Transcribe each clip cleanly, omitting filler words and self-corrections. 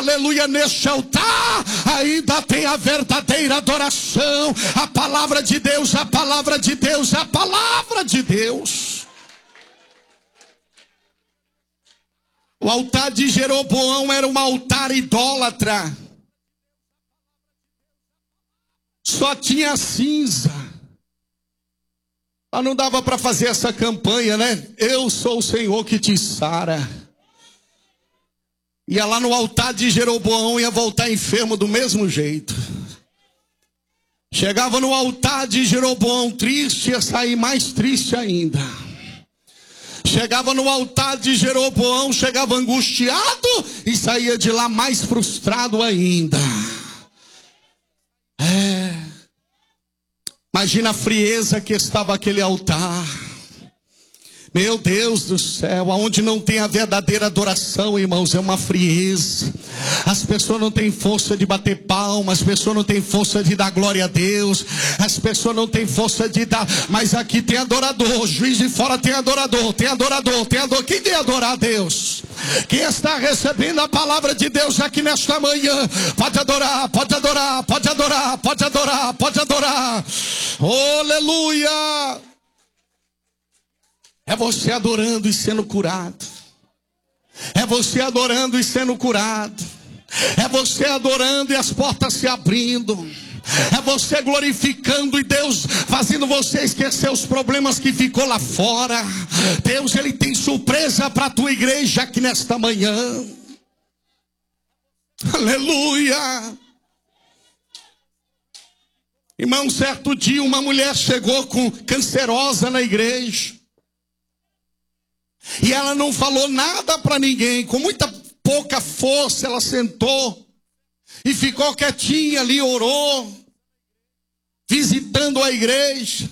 aleluia, neste altar ainda tem a verdadeira adoração, a palavra de Deus, a palavra de Deus, a palavra de Deus. O altar de Jeroboão era um altar idólatra. Só tinha cinza. Mas não dava para fazer essa campanha, né? Eu sou o Senhor que te sara. Ia lá no altar de Jeroboão, ia voltar enfermo do mesmo jeito. Chegava no altar de Jeroboão triste, ia sair mais triste ainda. Chegava no altar de Jeroboão, chegava angustiado e saía de lá mais frustrado ainda. Imagina a frieza que estava aquele altar. Meu Deus do céu, aonde não tem a verdadeira adoração, irmãos, é uma frieza. As pessoas não têm força de bater palmas, as pessoas não têm força de dar glória a Deus, as pessoas não têm força de dar, mas aqui tem adorador, Juiz de Fora tem adorador, tem adorador, tem adorador. Quem tem adorar a Deus? Quem está recebendo a palavra de Deus aqui nesta manhã, pode adorar, pode adorar, pode adorar, pode adorar, pode adorar. Oh, aleluia! É você adorando e sendo curado. É você adorando e sendo curado. É você adorando e as portas se abrindo. É você glorificando e Deus fazendo você esquecer os problemas que ficou lá fora. Deus, Ele tem surpresa para a tua igreja aqui nesta manhã. Aleluia. Irmão, certo dia uma mulher chegou cancerosa na igreja. E ela não falou nada para ninguém. Com muita pouca força ela sentou e ficou quietinha ali, orou, visitando a igreja.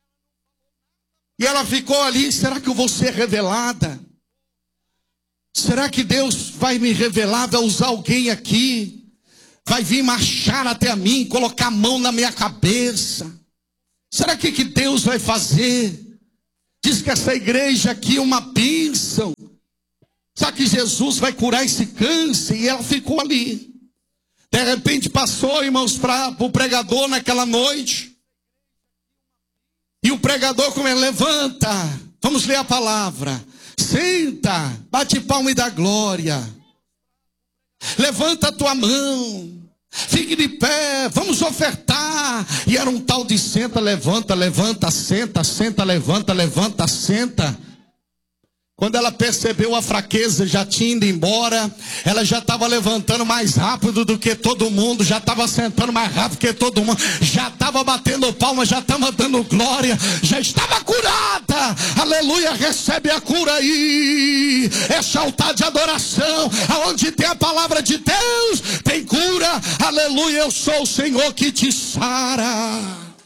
E ela ficou ali, será que eu vou ser revelada? Será que Deus vai me revelar, vai usar alguém aqui? Vai vir marchar até a mim, colocar a mão na minha cabeça? Será que Deus vai fazer? Diz que essa igreja aqui é uma bênção. Sabe que Jesus vai curar esse câncer? E ela ficou ali. De repente passou, irmãos, para o pregador naquela noite. E o pregador levanta, vamos ler a palavra. Senta, bate palma e dá glória. Levanta a tua mão. Fique de pé, vamos ofertar. E era um tal de senta, levanta, levanta, senta, senta, levanta, levanta, senta. Quando ela percebeu a fraqueza, já tinha ido embora. Ela já estava levantando mais rápido do que todo mundo. Já estava sentando mais rápido que todo mundo. Já estava batendo palmas, já estava dando glória. Já estava curada. Aleluia, recebe a cura aí. Esse altar de adoração, aonde tem a palavra de Deus, tem cura. Aleluia, eu sou o Senhor que te sara.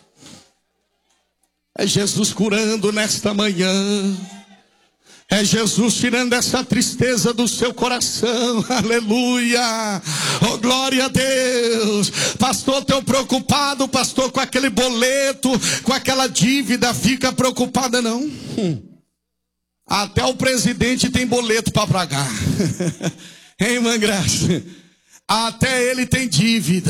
É Jesus curando nesta manhã. É Jesus tirando essa tristeza do seu coração. Aleluia. Oh, glória a Deus. Pastor, estou preocupado, pastor, com aquele boleto, com aquela dívida. Fica preocupada não. Até o presidente tem boleto para pagar. Hein, irmã Graça? Até ele tem dívida.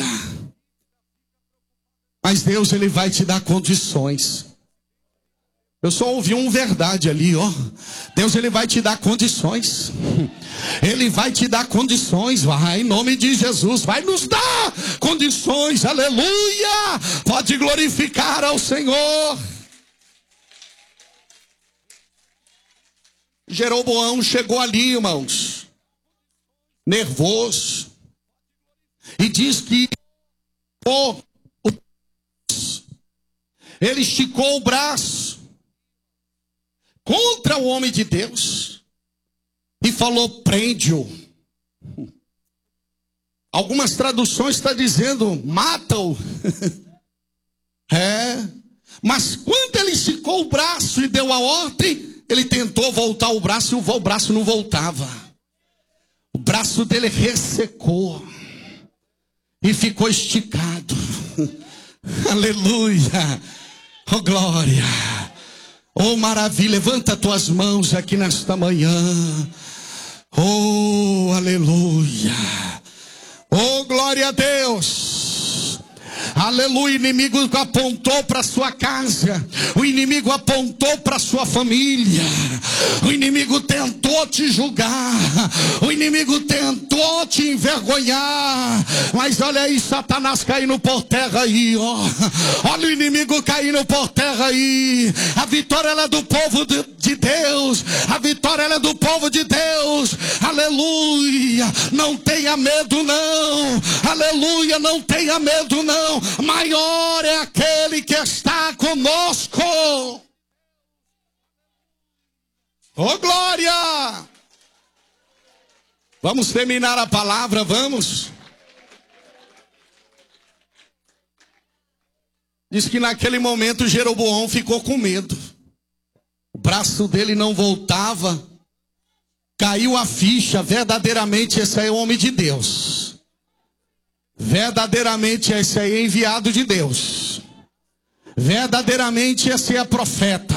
Mas Deus, Ele vai te dar condições. Eu só ouvi uma verdade ali, ó. Deus, Ele vai te dar condições. Ele vai te dar condições, vai, em nome de Jesus, vai nos dar condições, aleluia. Pode glorificar ao Senhor. Jeroboão chegou ali, irmãos, nervoso, e diz que ele esticou o braço contra o homem de Deus e falou: prende-o. Algumas traduções estão dizendo: mata-o. Mas quando ele esticou o braço e deu a ordem, ele tentou voltar o braço e o braço não voltava. O braço dele ressecou e ficou esticado. Aleluia. Oh, glória. Oh, maravilha, levanta tuas mãos aqui nesta manhã. Oh, aleluia. glória a Deus. Aleluia, o inimigo apontou para sua casa, o inimigo apontou para sua família, o inimigo tentou te julgar, o inimigo tentou te envergonhar, mas olha aí Satanás caindo por terra aí, ó. Olha o inimigo caindo por terra aí. A vitória ela é do povo de Deus, a vitória ela é do povo de Deus. Aleluia, não tenha medo não, aleluia, não tenha medo não. Maior é aquele que está conosco. Oh glória! Vamos terminar a palavra, vamos. Diz que naquele momento Jeroboão ficou com medo. O braço dele não voltava. Caiu a ficha, verdadeiramente esse aí é o homem de Deus. Verdadeiramente esse aí é enviado de Deus. Verdadeiramente esse é profeta.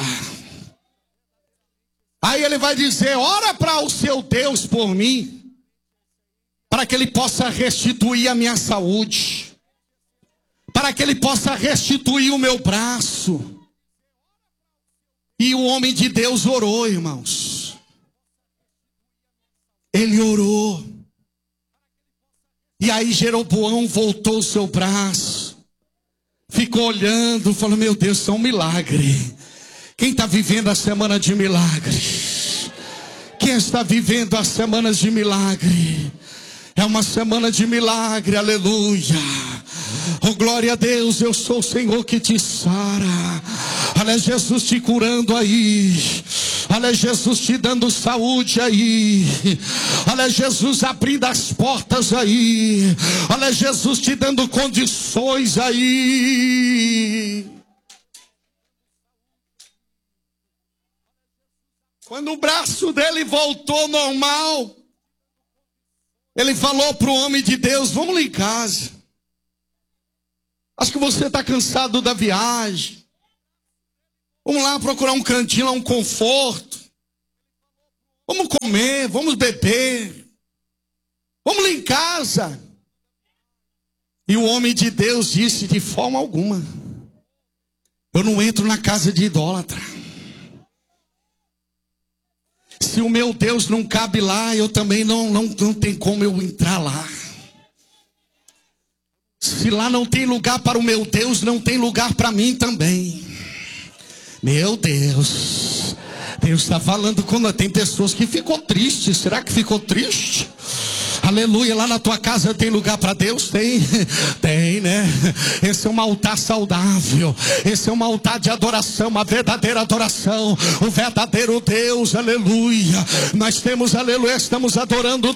Aí ele vai dizer: ora para o seu Deus por mim, para que ele possa restituir a minha saúde, para que ele possa restituir o meu braço. E o homem de Deus orou, irmãos. Ele orou. E aí Jeroboão voltou o seu braço, ficou olhando, falou: meu Deus, isso é um milagre. Quem está vivendo a semana de milagre? Quem está vivendo as semanas de milagre? É uma semana de milagre, aleluia. Oh glória a Deus, eu sou o Senhor que te sara. Olha Jesus te curando aí. Olha Jesus te dando saúde aí. Olha Jesus abrindo as portas aí. Olha Jesus te dando condições aí. Quando o braço dele voltou normal, ele falou para o homem de Deus: vamos lá em casa. Acho que você está cansado da viagem. Vamos lá procurar um cantinho, lá um conforto. Vamos comer, vamos beber. Vamos lá em casa. E o homem de Deus disse: de forma alguma. Eu não entro na casa de idólatra. Se o meu Deus não cabe lá, eu também não tem como eu entrar lá. Se lá não tem lugar para o meu Deus, não tem lugar para mim também. Meu Deus. Deus está falando quando tem pessoas que ficou triste. Será que ficou triste? Aleluia, lá na tua casa tem lugar para Deus? Tem, tem, né? Esse é um altar saudável. Esse é um altar de adoração, uma verdadeira adoração. O verdadeiro Deus, aleluia. Nós temos, aleluia, estamos adorando